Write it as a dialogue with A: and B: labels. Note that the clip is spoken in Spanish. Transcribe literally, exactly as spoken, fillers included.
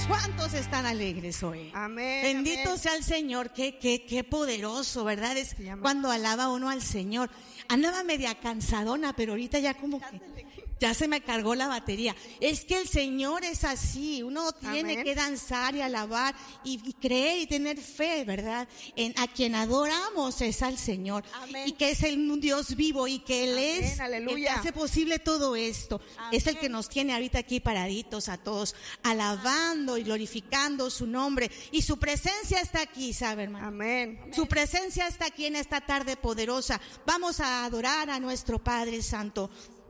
A: ¿Cuántos están alegres hoy?
B: Amén.
A: Bendito
B: amén.
A: sea el Señor, qué, qué, qué poderoso, ¿verdad? Es cuando alaba uno al Señor. Andaba media cansadona, pero ahorita ya como que ya se me cargó la batería. Es que el Señor es así, uno tiene
B: Amén.
A: que danzar y alabar y, y creer y tener fe, ¿verdad? En a quien adoramos es al Señor.
B: Amén.
A: Y que es el un Dios vivo y que Él
B: Amén,
A: es
B: aleluya.
A: el que hace posible todo esto.
B: Amén.
A: Es el que nos tiene ahorita aquí paraditos a todos, alabando y glorificando su nombre. Y su presencia está aquí, ¿sabe, hermano?
B: Amén.
A: Su presencia está aquí en esta tarde poderosa. Vamos a adorar a nuestro Padre Santo.